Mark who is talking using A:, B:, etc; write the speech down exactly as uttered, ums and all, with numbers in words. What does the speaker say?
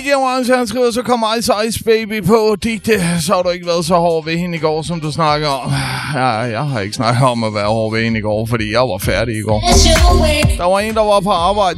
A: Orange, han skriver, så kommer Ice Ice Baby på. Digte, så har du ikke været så hård ved hende i går, som du snakker om. Ja, jeg har ikke snakket om at være hård ved hende i går, fordi jeg var færdig i går. Der var en, der var på arbejde.